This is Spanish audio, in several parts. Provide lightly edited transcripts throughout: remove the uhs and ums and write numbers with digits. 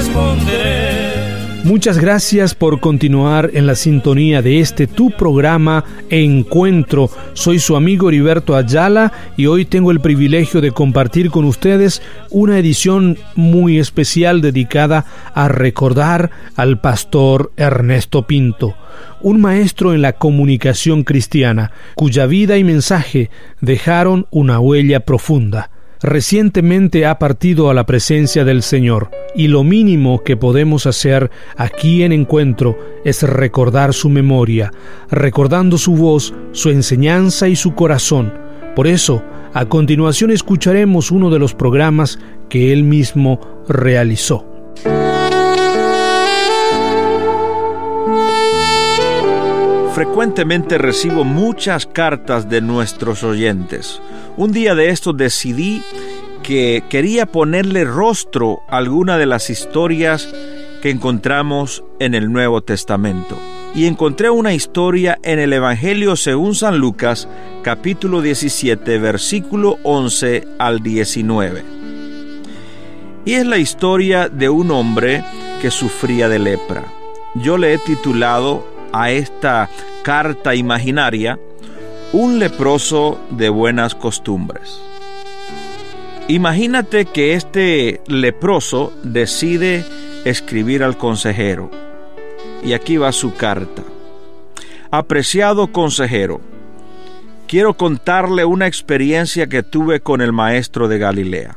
responderé. Muchas gracias por continuar en la sintonía de tu programa Encuentro. Soy su amigo Heriberto Ayala y hoy tengo el privilegio de compartir con ustedes una edición muy especial dedicada a recordar al pastor Ernesto Pinto, un maestro en la comunicación cristiana, cuya vida y mensaje dejaron una huella profunda. Recientemente ha partido a la presencia del Señor, y lo mínimo que podemos hacer aquí en Encuentro es recordar su memoria, recordando su voz, su enseñanza y su corazón. Por eso, a continuación escucharemos uno de los programas que él mismo realizó. Frecuentemente recibo muchas cartas de nuestros oyentes. Un día de estos decidí que quería ponerle rostro a alguna de las historias que encontramos en el Nuevo Testamento. Y encontré una historia en el Evangelio según San Lucas, capítulo 17, versículo 11 al 19. Y es la historia de un hombre que sufría de lepra. Yo le he titulado a esta carta imaginaria un leproso de buenas costumbres. Imagínate que este leproso decide escribir al consejero, y aquí va su carta. Apreciado consejero, quiero contarle una experiencia que tuve con el maestro de Galilea.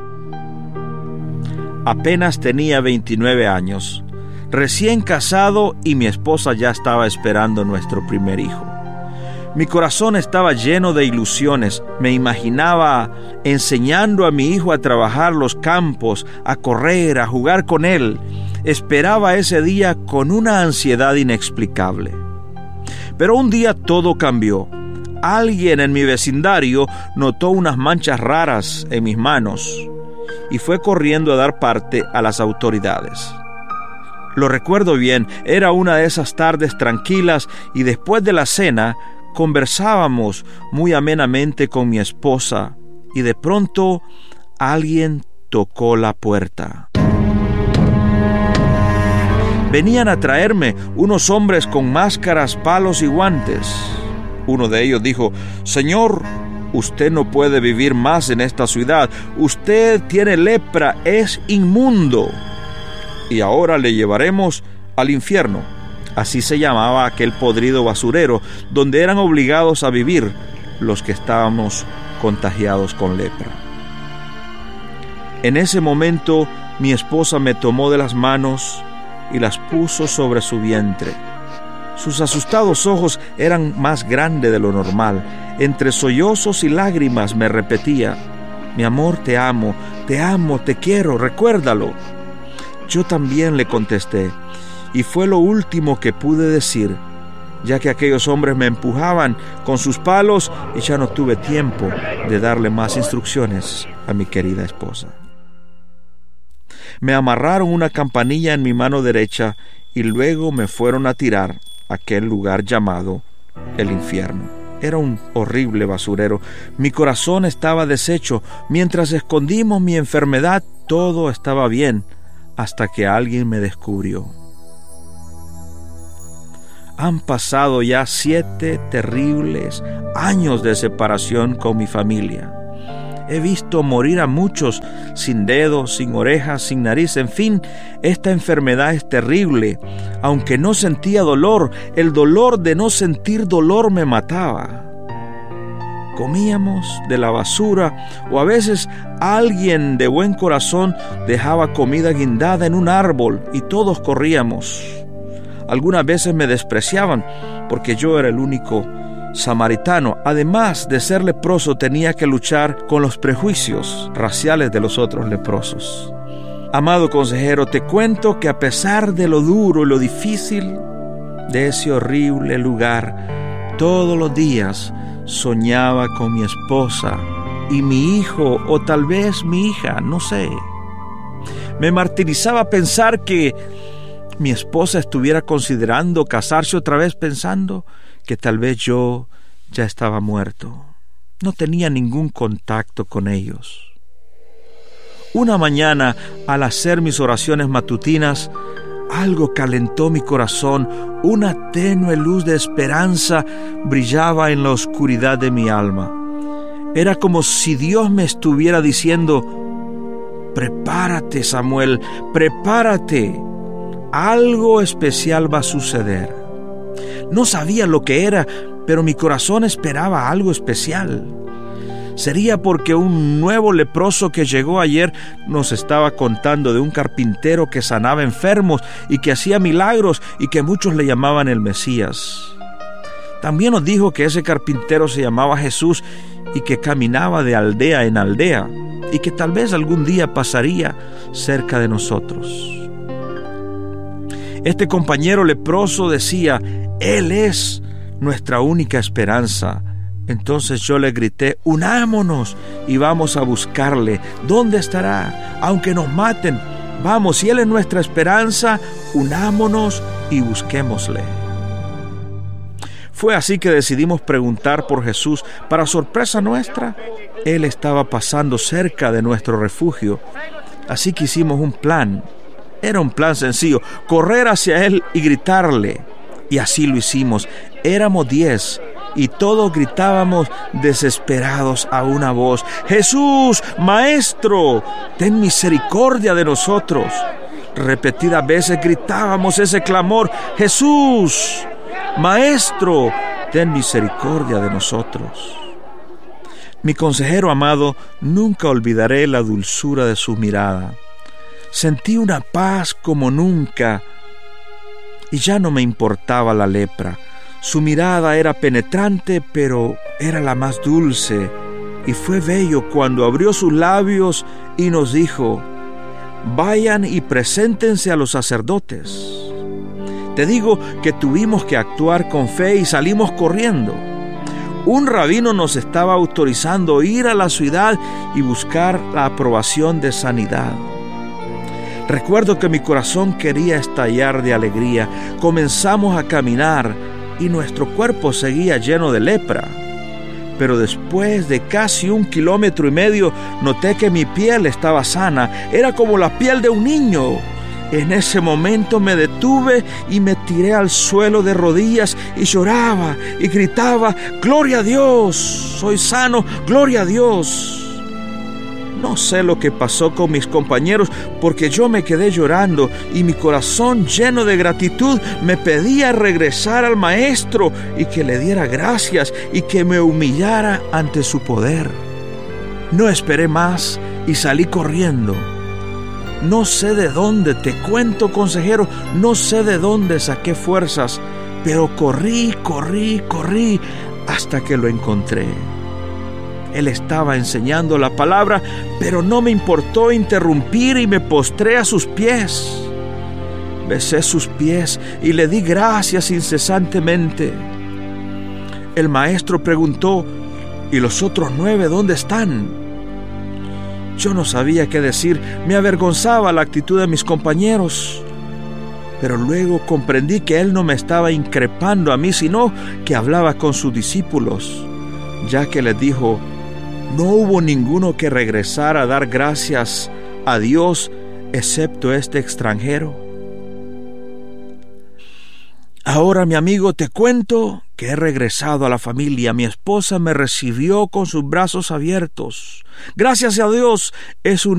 Apenas tenía 29 años, recién casado, y mi esposa ya estaba esperando nuestro primer hijo. Mi corazón estaba lleno de ilusiones. Me imaginaba enseñando a mi hijo a trabajar los campos, a correr, a jugar con él. Esperaba ese día con una ansiedad inexplicable. Pero un día todo cambió. Alguien en mi vecindario notó unas manchas raras en mis manos y fue corriendo a dar parte a las autoridades. Lo recuerdo bien, era una de esas tardes tranquilas y después de la cena conversábamos muy amenamente con mi esposa y de pronto alguien tocó la puerta. Venían a traerme unos hombres con máscaras, palos y guantes. Uno de ellos dijo: «Señor, usted no puede vivir más en esta ciudad. Usted tiene lepra, es inmundo. Y ahora le llevaremos al infierno». Así se llamaba aquel podrido basurero donde eran obligados a vivir los que estábamos contagiados con lepra. En ese momento mi esposa me tomó de las manos y las puso sobre su vientre. Sus asustados ojos eran más grandes de lo normal. Entre sollozos y lágrimas me repetía: «Mi amor, te amo, te quiero, recuérdalo». Yo también le contesté, y fue lo último que pude decir, ya que aquellos hombres me empujaban con sus palos y ya no tuve tiempo de darle más instrucciones a mi querida esposa. Me amarraron una campanilla en mi mano derecha y luego me fueron a tirar a aquel lugar llamado el infierno. Era un horrible basurero. Mi corazón estaba deshecho. Mientras escondimos mi enfermedad, todo estaba bien, hasta que alguien me descubrió. Han pasado ya 7 terribles años de separación con mi familia. He visto morir a muchos sin dedos, sin orejas, sin nariz. En fin, esta enfermedad es terrible. Aunque no sentía dolor, el dolor de no sentir dolor me mataba. Comíamos de la basura, o a veces alguien de buen corazón dejaba comida guindada en un árbol y todos corríamos. Algunas veces me despreciaban porque yo era el único samaritano. Además de ser leproso, tenía que luchar con los prejuicios raciales de los otros leprosos. Amado consejero, te cuento que a pesar de lo duro y lo difícil de ese horrible lugar, todos los días soñaba con mi esposa y mi hijo, o tal vez mi hija, no sé. Me martirizaba pensar que mi esposa estuviera considerando casarse otra vez, pensando que tal vez yo ya estaba muerto. No tenía ningún contacto con ellos. Una mañana, al hacer mis oraciones matutinas, algo calentó mi corazón. Una tenue luz de esperanza brillaba en la oscuridad de mi alma. Era como si Dios me estuviera diciendo: prepárate, Samuel, prepárate. Algo especial va a suceder. No sabía lo que era, pero mi corazón esperaba algo especial. Sería porque un nuevo leproso que llegó ayer nos estaba contando de un carpintero que sanaba enfermos y que hacía milagros y que muchos le llamaban el Mesías. También nos dijo que ese carpintero se llamaba Jesús y que caminaba de aldea en aldea y que tal vez algún día pasaría cerca de nosotros. Este compañero leproso decía: Él es nuestra única esperanza. Entonces yo le grité: unámonos y vamos a buscarle. ¿Dónde estará? Aunque nos maten, vamos, si Él es nuestra esperanza, unámonos y busquémosle. Fue así que decidimos preguntar por Jesús. Para sorpresa nuestra, Él estaba pasando cerca de nuestro refugio. Así que hicimos un plan. Era un plan sencillo: correr hacia Él y gritarle. Y así lo hicimos. Éramos 10 y todos gritábamos desesperados a una voz: Jesús, Maestro, ten misericordia de nosotros. Repetidas veces gritábamos ese clamor: Jesús, Maestro, ten misericordia de nosotros. Mi consejero amado, nunca olvidaré la dulzura de su mirada. Sentí una paz como nunca y ya no me importaba la lepra. Su mirada era penetrante, pero era la más dulce, y fue bello cuando abrió sus labios y nos dijo: vayan y preséntense a los sacerdotes. Te digo que tuvimos que actuar con fe y salimos corriendo. Un rabino nos estaba autorizando ir a la ciudad y buscar la aprobación de sanidad. Recuerdo que mi corazón quería estallar de alegría. Comenzamos a caminar y nuestro cuerpo seguía lleno de lepra. Pero después de casi 1,5 kilómetros noté que mi piel estaba sana. Era como la piel de un niño. En ese momento me detuve y me tiré al suelo de rodillas y lloraba y gritaba: ¡Gloria a Dios! ¡Soy sano! ¡Gloria a Dios! No sé lo que pasó con mis compañeros, porque yo me quedé llorando y mi corazón, lleno de gratitud, me pedía regresar al Maestro y que le diera gracias y que me humillara ante su poder. No esperé más y salí corriendo. No sé de dónde, te cuento, consejero, no sé de dónde saqué fuerzas, pero corrí hasta que lo encontré. Él estaba enseñando la palabra, pero no me importó interrumpir y me postré a sus pies. Besé sus pies y le di gracias incesantemente. El maestro preguntó: ¿y los otros 9 dónde están? Yo no sabía qué decir, me avergonzaba la actitud de mis compañeros. Pero luego comprendí que él no me estaba increpando a mí, sino que hablaba con sus discípulos, ya que les dijo: no hubo ninguno que regresara a dar gracias a Dios excepto este extranjero. Ahora, mi amigo, te cuento que he regresado a la familia. Mi esposa me recibió con sus brazos abiertos. Gracias a Dios, es un